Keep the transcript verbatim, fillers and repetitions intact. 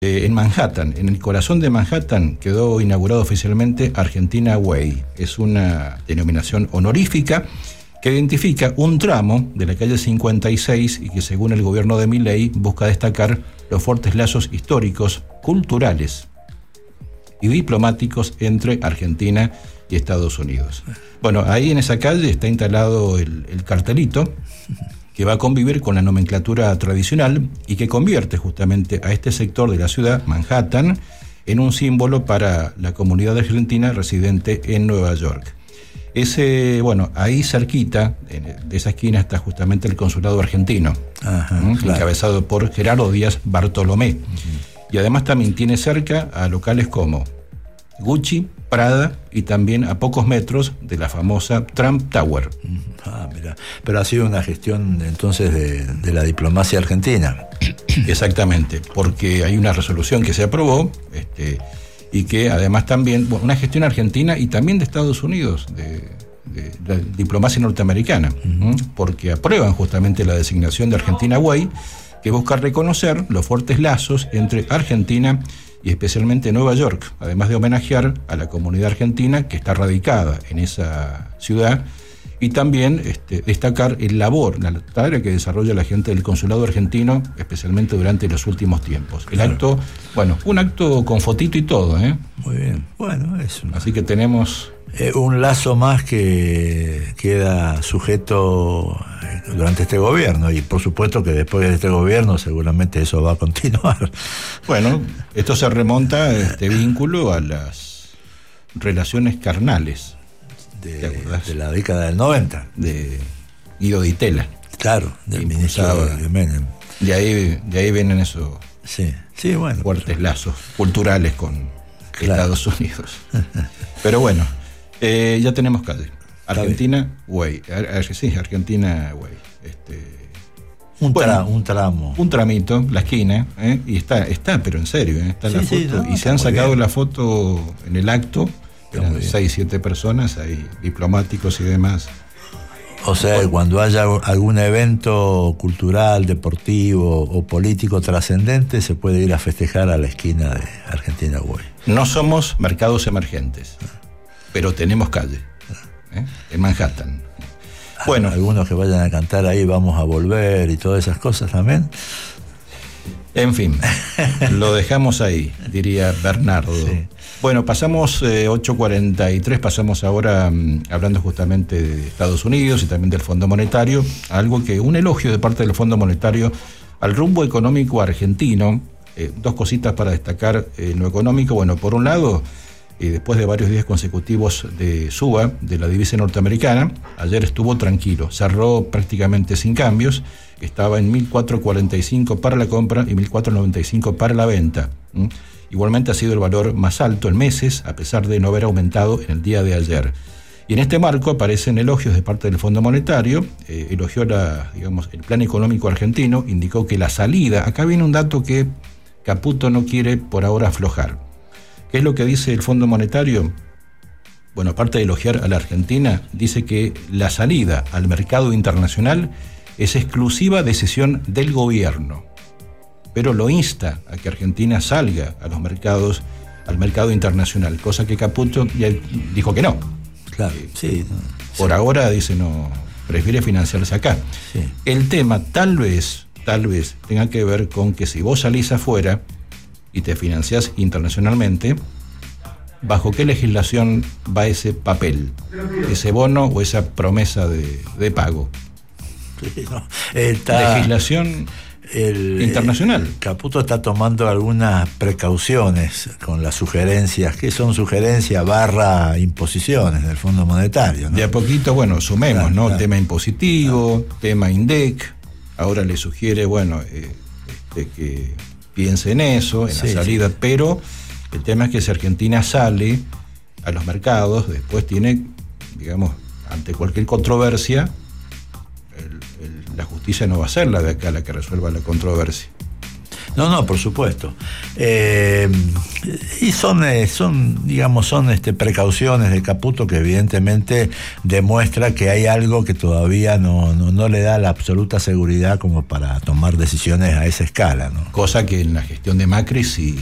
Eh, en Manhattan, en el corazón de Manhattan, quedó inaugurado oficialmente Argentina Way. Es una denominación honorífica que identifica un tramo de la calle cincuenta y seis y que, según el gobierno de Milei, busca destacar los fuertes lazos históricos, culturales y diplomáticos entre Argentina y Estados Unidos. Bueno, ahí en esa calle está instalado el, el cartelito que va a convivir con la nomenclatura tradicional y que convierte justamente a este sector de la ciudad, Manhattan, en un símbolo para la comunidad argentina residente en Nueva York. Ese, bueno, ahí cerquita, de esa esquina, está justamente el consulado argentino, Ajá, ¿eh? claro. encabezado por Gerardo Díaz Bartolomé. Uh-huh. Y además también tiene cerca a locales como Gucci, Prada y también a pocos metros de la famosa Trump Tower. Ah, mira. Pero ha sido una gestión entonces de, de la diplomacia argentina. Exactamente, porque hay una resolución que se aprobó este, y que además también, bueno, una gestión argentina y también de Estados Unidos, de, de la diplomacia norteamericana, uh-huh. porque aprueban justamente la designación de Argentina Way, que busca reconocer los fuertes lazos entre Argentina y especialmente Nueva York, además de homenajear a la comunidad argentina que está radicada en esa ciudad y también este, destacar el labor, la tarea que desarrolla la gente del consulado argentino, especialmente durante los últimos tiempos. El claro. acto, bueno, un acto con fotito y todo, ¿eh? Muy bien, bueno, es una... Así que tenemos... Eh, un lazo más que queda sujeto durante este gobierno y por supuesto que después de este gobierno seguramente eso va a continuar. Bueno, esto se remonta a este vínculo a las relaciones carnales de, de la década del noventa de Guido Di Tella, claro, del ministro de Menem. De ahí, de ahí vienen esos sí, sí, bueno, fuertes pues, lazos culturales con claro. Estados Unidos. Pero bueno, Eh, ya tenemos calle. Argentina Way. Ar- Ar- sí, Argentina Way. Este, un, bueno, tra- un tramo. Un tramito, la esquina, ¿eh? y está, está, pero en serio, ¿eh? está sí, la sí, foto. No, y se han sacado bien. La foto en el acto. Eran seis, siete personas, hay diplomáticos y demás. O sea, bueno, cuando haya algún evento cultural, deportivo o político trascendente, se puede ir a festejar a la esquina de Argentina Way. No somos mercados emergentes. Pero tenemos calle, ¿eh? En Manhattan. Bueno, algunos que vayan a cantar ahí Vamos a Volver y todas esas cosas también. En fin, lo dejamos ahí, diría Bernardo. Sí. Bueno, pasamos eh, ocho cuarenta y tres, pasamos ahora um, hablando justamente de Estados Unidos y también del Fondo Monetario, algo que un elogio de parte del Fondo Monetario al rumbo económico argentino. Eh, dos cositas para destacar en lo económico. Bueno, por un lado, y después de varios días consecutivos de suba de la divisa norteamericana, ayer estuvo tranquilo, cerró prácticamente sin cambios, estaba en mil cuatrocientos cuarenta y cinco para la compra y mil cuatrocientos noventa y cinco para la venta. ¿Mm? Igualmente ha sido el valor más alto en meses, a pesar de no haber aumentado en el día de ayer. Y en este marco aparecen elogios de parte del Fondo Monetario, eh, elogió la, digamos, el plan económico argentino, indicó que la salida, acá viene un dato que Caputo no quiere por ahora aflojar. ¿Qué es lo que dice el Fondo Monetario? Bueno, aparte de elogiar a la Argentina, dice que la salida al mercado internacional es exclusiva decisión del gobierno, pero lo insta a que Argentina salga a los mercados, al mercado internacional, cosa que Caputo ya dijo que no. Claro, eh, sí. Por sí. ahora dice no, prefiere financiarse acá. Sí. El tema tal vez, tal vez tenga que ver con que si vos salís afuera y te financiás internacionalmente, ¿bajo qué legislación va ese papel, ese bono o esa promesa de, de pago? Sí, no, está, legislación el, internacional. Caputo está tomando algunas precauciones con las sugerencias, que son sugerencias barra imposiciones del Fondo Monetario, ¿no? De a poquito, bueno, sumemos, claro, ¿no? Claro. Tema impositivo, claro. tema INDEC, ahora le sugiere, bueno, eh, este, que piense en eso, en sí, la salida, sí. Pero el tema es que si Argentina sale a los mercados, después tiene, digamos, ante cualquier controversia, el, el, la justicia no va a ser la de acá la que resuelva la controversia. No, no, por supuesto. Eh, y son, eh, son, digamos, son este, precauciones de Caputo que evidentemente demuestra que hay algo que todavía no, no, no le da la absoluta seguridad como para tomar decisiones a esa escala, ¿no? Cosa que en la gestión de Macri sí